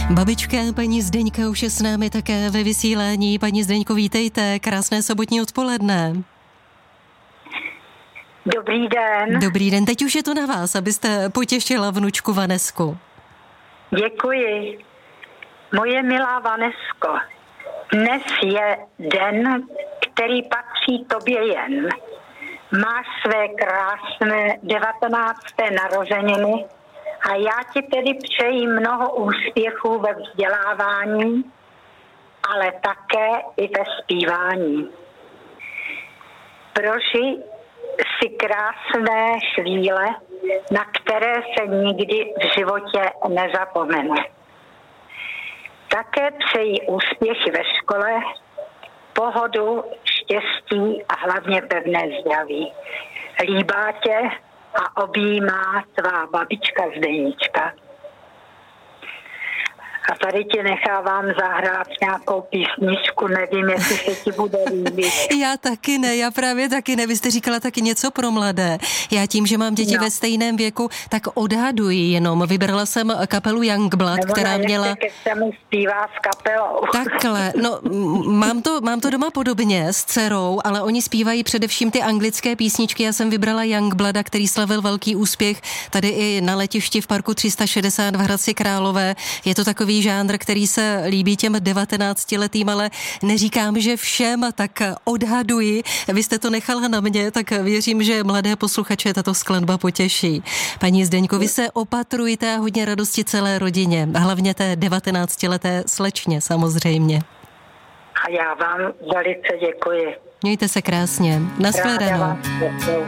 Babička paní Zdeňka už je s námi také ve vysílání. Paní Zdeňko, vítejte, krásné sobotní odpoledne. Dobrý den. Dobrý den, teď už je to na vás, abyste potěšila vnučku Vanesku. Děkuji. Moje milá Vanesko, dnes je den, který patří tobě jen. Máš své krásné 19. narozeniny a já ti tedy přeji mnoho úspěchů ve vzdělávání, ale také i ve zpívání. Prožij si krásné chvíle, na které se nikdy v životě nezapomene. Také přeji úspěchy ve škole, pohodu, štěstí a hlavně pevné zdraví. Líbá tě a objímá tvá babička Zdenička. A tady ti nechávám zahrát nějakou písničku, nevím, jestli se ti bude líbit. Já taky ne, já právě taky ne. Vy jste říkala taky něco pro mladé. Já tím, že mám děti ve stejném věku, tak odhaduji jenom. Vybrala jsem kapelu Youngblood, která měla... Se mu zpívá s kapelou. Takhle, no mám to doma podobně s dcerou, ale oni zpívají především ty anglické písničky. Já jsem vybrala Youngblooda, který slavil velký úspěch tady i na letišti v parku 360 v Hradci Králové. Je to takový žánr, který se líbí těm 19letým, ale neříkám, že všem, tak odhaduji. Vy jste to nechala na mě, tak věřím, že mladé posluchače tato skladba potěší. Paní Zdeňko, vy se opatrujte a hodně radosti celé rodině, hlavně té 19leté slečně samozřejmě. A já vám velice děkuji. Mějte se krásně. Nashledanou.